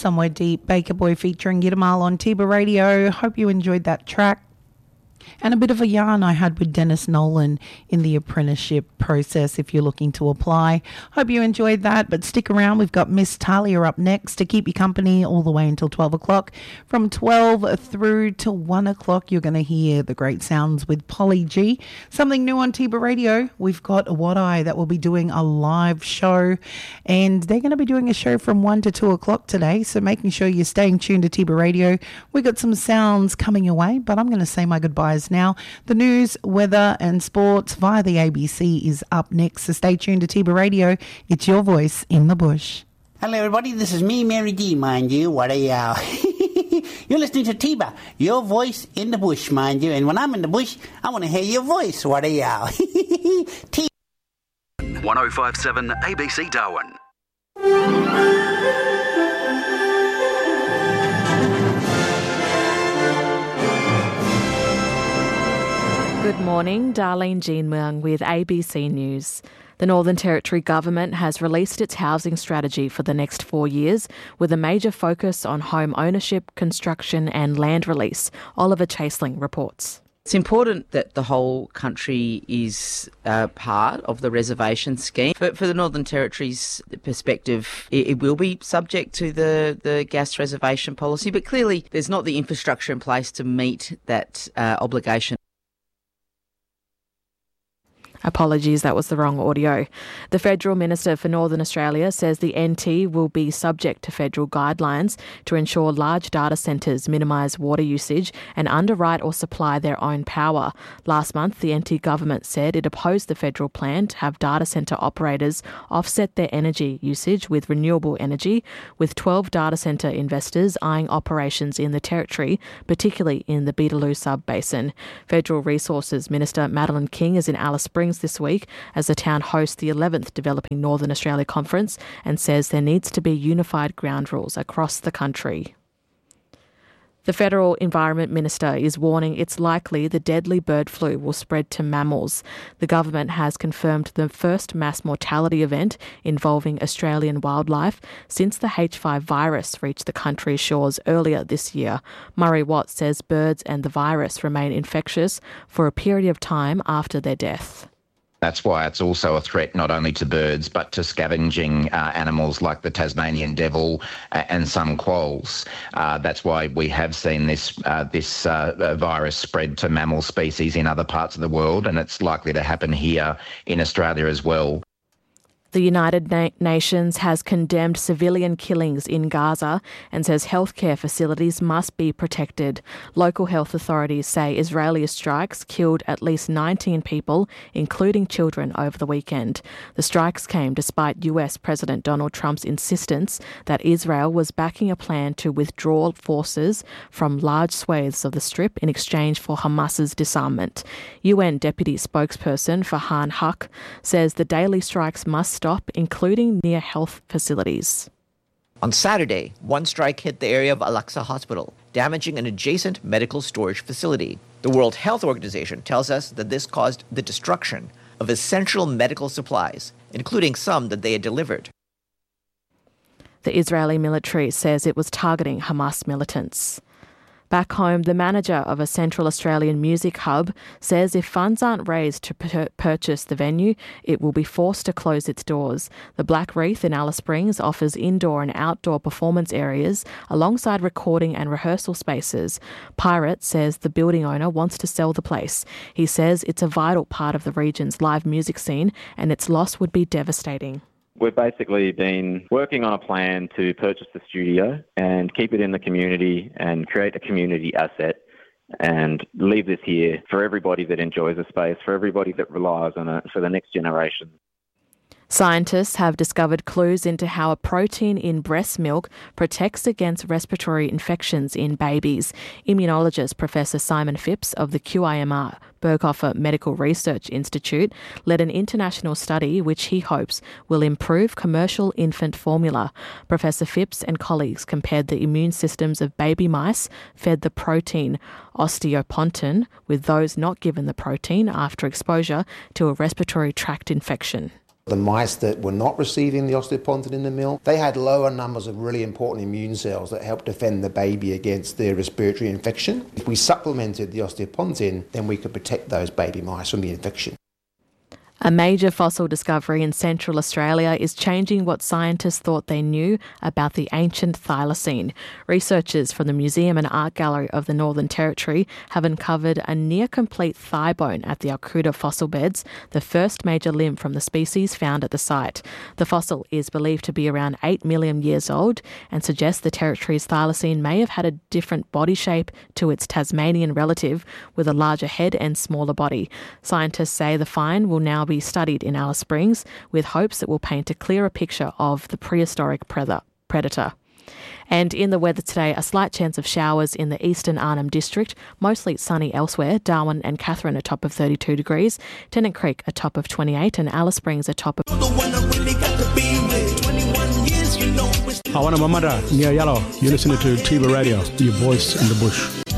Somewhere Deep, Baker Boy featuring Gitamal on Tiba Radio. Hope you enjoyed that track. And a bit of a yarn I had with Dennis Nolan in the apprenticeship process if you're looking to apply. Hope you enjoyed that, but stick around. We've got Miss Talia up next to keep you company all the way until 12 o'clock. From 12 through to 1 o'clock, you're going to hear the great sounds with Polly G. Something new on Tiba Radio, we've got What Eye that will be doing a live show, and they're going to be doing a show from 1 to 2 o'clock today, so making sure you're staying tuned to Tiba Radio. We've got some sounds coming your way, but I'm going to say my goodbyes now. The news, weather and sports via the ABC is up next, so stay tuned to Tiba Radio. It's your voice in the bush. Hello everybody, this is me, Mary D, mind you. What are y'all? You're listening to Tiba, your voice in the bush, mind you. And when I'm in the bush, I want to hear your voice. What are y'all? 1057 ABC Darwin. Good morning, Darlene Jean Mung with ABC News. The Northern Territory Government has released its housing strategy for the next 4 years with a major focus on home ownership, construction and land release. Oliver Chaseling reports. It's important that the whole country is part of the reservation scheme. For the Northern Territory's perspective, it will be subject to the gas reservation policy, but clearly there's not the infrastructure in place to meet that obligation. Apologies, that was the wrong audio. The Federal Minister for Northern Australia says the NT will be subject to federal guidelines to ensure large data centres minimise water usage and underwrite or supply their own power. Last month, the NT government said it opposed the federal plan to have data centre operators offset their energy usage with renewable energy, with 12 data centre investors eyeing operations in the territory, particularly in the Beetaloo sub-basin. Federal Resources Minister Madeleine King is in Alice Springs this week as the town hosts the 11th Developing Northern Australia Conference and says there needs to be unified ground rules across the country. The Federal Environment Minister is warning it's likely the deadly bird flu will spread to mammals. The government has confirmed the first mass mortality event involving Australian wildlife since the H5 virus reached the country's shores earlier this year. Murray Watt says birds and the virus remain infectious for a period of time after their death. That's why it's also a threat not only to birds but to scavenging animals like the Tasmanian devil and some quolls. That's why we have seen this virus spread to mammal species in other parts of the world, and it's likely to happen here in Australia as well. The United Nations has condemned civilian killings in Gaza and says healthcare facilities must be protected. Local health authorities say Israeli strikes killed at least 19 people, including children, over the weekend. The strikes came despite US President Donald Trump's insistence that Israel was backing a plan to withdraw forces from large swathes of the Strip in exchange for Hamas's disarmament. UN Deputy Spokesperson Farhan Haq says the daily strikes must stop, including near health facilities. On Saturday, one strike hit the area of Al-Aqsa Hospital, damaging an adjacent medical storage facility. The World Health Organization tells us that this caused the destruction of essential medical supplies, including some that they had delivered. The Israeli military says it was targeting Hamas militants. Back home, the manager of a Central Australian music hub says if funds aren't raised to purchase the venue, it will be forced to close its doors. The Black Reef in Alice Springs offers indoor and outdoor performance areas alongside recording and rehearsal spaces. Pirate says the building owner wants to sell the place. He says it's a vital part of the region's live music scene and its loss would be devastating. We've basically been working on a plan to purchase the studio and keep it in the community and create a community asset and leave this here for everybody that enjoys the space, for everybody that relies on it, for the next generation. Scientists have discovered clues into how a protein in breast milk protects against respiratory infections in babies. Immunologist Professor Simon Phipps of the QIMR Berghofer Medical Research Institute led an international study which he hopes will improve commercial infant formula. Professor Phipps and colleagues compared the immune systems of baby mice fed the protein osteopontin with those not given the protein after exposure to a respiratory tract infection. The mice that were not receiving the osteopontin in the milk, they had lower numbers of really important immune cells that help defend the baby against their respiratory infection. If we supplemented the osteopontin, then we could protect those baby mice from the infection. A major fossil discovery in Central Australia is changing what scientists thought they knew about the ancient thylacine. Researchers from the Museum and Art Gallery of the Northern Territory have uncovered a near-complete thigh bone at the Alcuda fossil beds, the first major limb from the species found at the site. The fossil is believed to be around 8 million years old and suggests the territory's thylacine may have had a different body shape to its Tasmanian relative with a larger head and smaller body. Scientists say the find will now be studied in Alice Springs with hopes it will paint a clearer picture of the prehistoric predator. And in the weather today, a slight chance of showers in the eastern Arnhem District, mostly sunny elsewhere. Darwin and Katherine a top of 32 degrees, Tennant Creek a top of 28 and Alice Springs a top of... Hawana Mamada, Nia Yellow. You're listening to Tiba Radio, your voice in the bush.